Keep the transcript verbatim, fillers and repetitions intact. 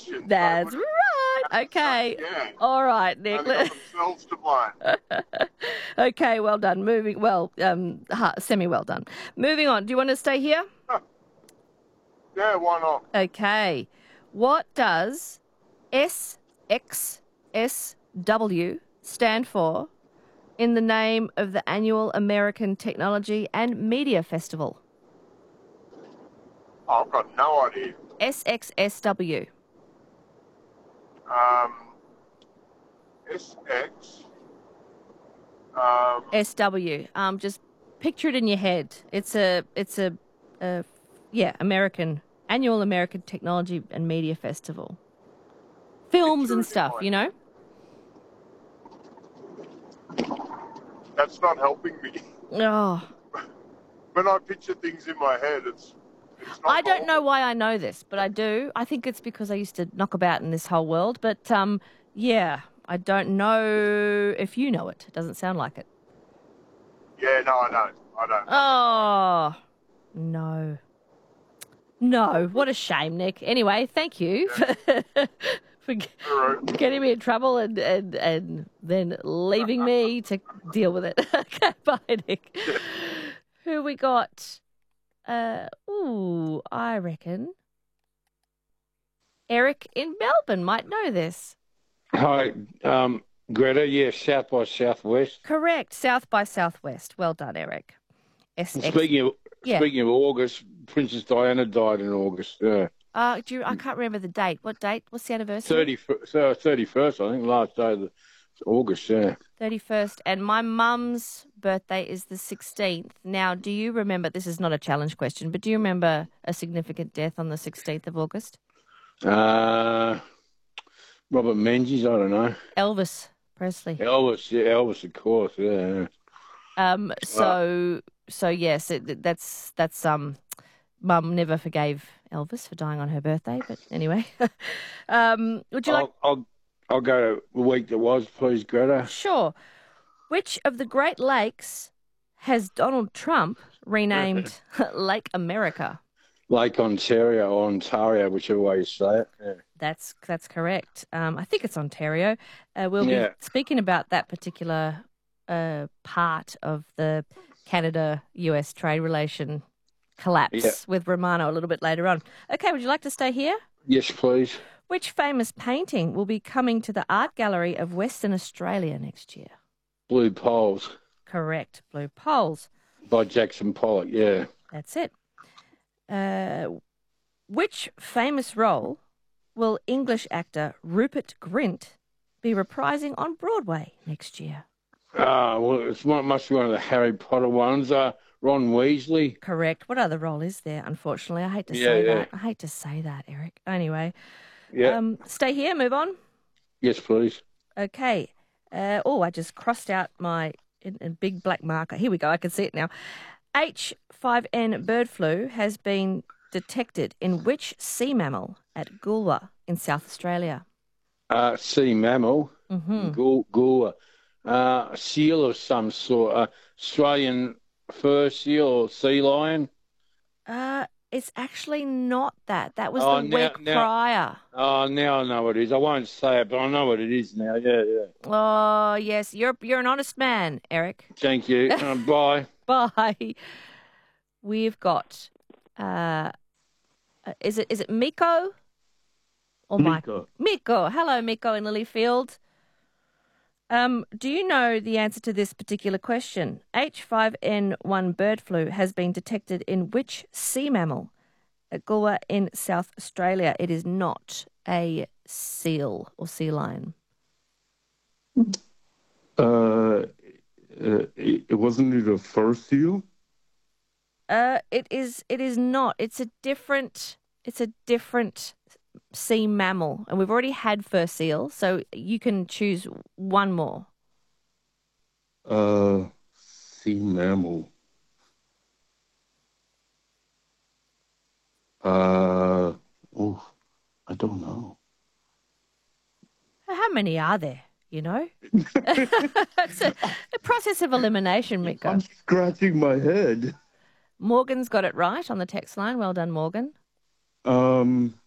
questions. That's right. Okay. Yeah. All right, Nick. Only got themselves to blame. Okay, well done. Moving, well, um, ha- semi well done. Moving on. Do you want to stay here? Yeah, why not? Okay. What does S X S W stand for in the name of the annual American Technology and Media Festival? Oh, I've got no idea. S X S W. Um, S X. Um, S W. Um, just picture it in your head. It's a, it's a, a yeah, American annual American Technology and Media Festival. Films Picture and it in stuff, my you know. that's not helping me. Oh, When I picture things in my head, it's. it's not I don't know helping. why I know this, but I do. I think it's because I used to knock about in this whole world. But um, yeah, I don't know if you know it. It doesn't sound like it. Yeah, no, I don't. I don't. Oh, no. No, what a shame, Nick. Anyway, thank you for, for g- All right. getting me in trouble and, and, and then leaving me to deal with it. Okay, bye, Nick. Yeah. Who we got? Uh, ooh, I reckon Eric in Melbourne might know this. Hi, um, Greta. Yeah, South by Southwest. Correct, South by Southwest. Well done, Eric. S X. Speaking of Yeah. speaking of August, Princess Diana died in August. Yeah, Uh, do you, I can't remember the date. What date? What's the anniversary? thirty so thirty first. I think last day of the, August. Yeah. thirty-first. And my mum's birthday is the sixteenth. Now, do you remember, this is not a challenge question, but do you remember a significant death on the sixteenth of August? Uh, Robert Menzies. I don't know. Elvis Presley. Elvis. Yeah, Elvis. Of course. Yeah. Um, so, so yes, it, that's, that's, um, Mum never forgave Elvis for dying on her birthday, but anyway. um, would you like... I'll, I'll I'll go to the week that was, please, Greta. Sure. Which of the Great Lakes has Donald Trump renamed Lake America? Lake Ontario or Ontario, whichever way you say it. Yeah. That's that's correct. Um, I think it's Ontario. Uh, we'll Yeah. be speaking about that particular uh, part of the Canada-U S trade relation collapse Yeah. with Romano a little bit later on. Okay, would you like to stay here? Yes, please. Which famous painting will be coming to the Art Gallery of Western Australia next year? Blue Poles Correct. Blue Poles. by Jackson Pollock. Yeah. That's it. Uh, which famous role will English actor Rupert Grint be reprising on Broadway next year? Ah, well, it's one, must be one of the Harry Potter ones. Uh, Ron Weasley. Correct. What other role is there? Unfortunately, I hate to Yeah, say yeah. that. I hate to say that, Eric. Anyway, Yeah. um, stay here. Move on. Yes, please. Okay. Uh, oh, I just crossed out my in, in big black marker. Here we go. I can see it now. H five N bird flu has been detected in which sea mammal at Goolwa in South Australia? Uh, sea mammal. Mm-hmm. Gul- Gula. Uh, a seal of some sort. Uh, Australian fur seal or sea lion. Uh, it's actually not that. That was Oh, the now- week now- prior. Oh, now I know what it is. I won't say it, but I know what it is now. Yeah, yeah. Oh, yes. You're you're an honest man, Eric. Thank you. Uh, bye. Bye. We've got, uh, uh, is it is it Miko or Mike? Miko. Miko. Hello, Miko in Lilyfield. Um, do you know the answer to this particular question? H five N one bird flu has been detected in which sea mammal at Goolwa in South Australia? It is not a seal or sea lion. Uh, uh, it, it wasn't it a fur seal? Uh, it is. It is not. It's a different. It's a different sea mammal, and we've already had fur seal, so you can choose one more. Uh, sea mammal. Uh, oh, I don't know. How many are there? You know, it's a, a process of elimination, Miko. I'm scratching my head. Morgan's got it right on the text line. Well done, Morgan. Um,